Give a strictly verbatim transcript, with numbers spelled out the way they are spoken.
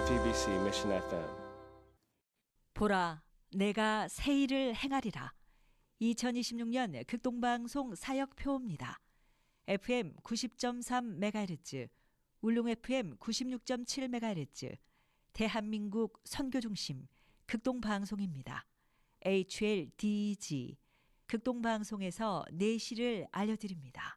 티비씨 Mission 에프엠. 보라, 내가 새 일을 행하리라. 이천이십육 년 극동방송 사역표입니다. 에프엠 구십 점 삼 메가헤르츠, 울릉 에프엠 구십육 점 칠 메가헤르츠, 대한민국 선교중심 극동방송입니다. 에이치엘디이지 극동방송에서 내시를 알려드립니다.